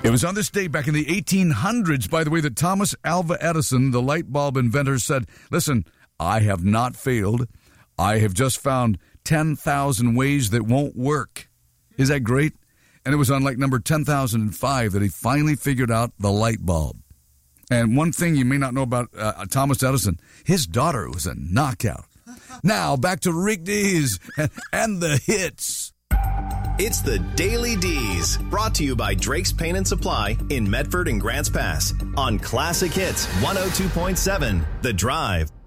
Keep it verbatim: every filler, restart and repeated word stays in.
It was on this day back in the eighteen hundreds, by the way, that Thomas Alva Edison, the light bulb inventor, said, listen, I have not failed. I have just found ten thousand ways that won't work. Is that great? And it was on like number ten thousand five that he finally figured out the light bulb. And one thing you may not know about uh, Thomas Edison, his daughter was a knockout. Now, back to Rick Dees and the hits. It's the Daily D's, brought to you by Drake's Paint and Supply in Medford and Grants Pass on Classic Hits one oh two point seven, The Drive.